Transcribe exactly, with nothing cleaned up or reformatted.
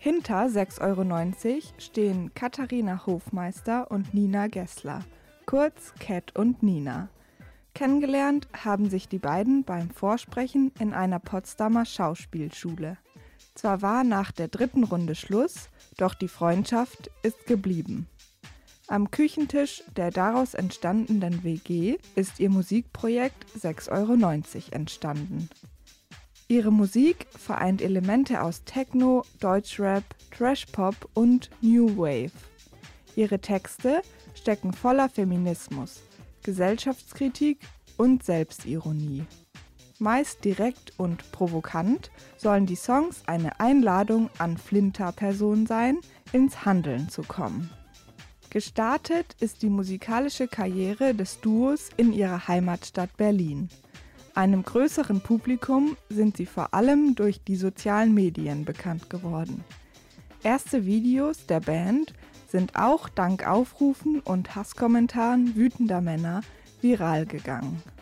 Hinter sechs Euro neunzig stehen Katharina Hofmeister und Nina Gessler, kurz Cat und Nina. Kennengelernt haben sich die beiden beim Vorsprechen in einer Potsdamer Schauspielschule. Zwar war nach der dritten Runde Schluss, doch die Freundschaft ist geblieben. Am Küchentisch der daraus entstandenen W G ist ihr Musikprojekt sechs Euro neunzig entstanden. Ihre Musik vereint Elemente aus Techno, Deutschrap, Trashpop und New Wave. Ihre Texte stecken voller Feminismus, Gesellschaftskritik und Selbstironie. Meist direkt und provokant sollen die Songs eine Einladung an Flinterpersonen sein, ins Handeln zu kommen. Gestartet ist die musikalische Karriere des Duos in ihrer Heimatstadt Berlin. Einem größeren Publikum sind sie vor allem durch die sozialen Medien bekannt geworden. Erste Videos der Band sind auch dank Aufrufen und Hasskommentaren wütender Männer viral gegangen.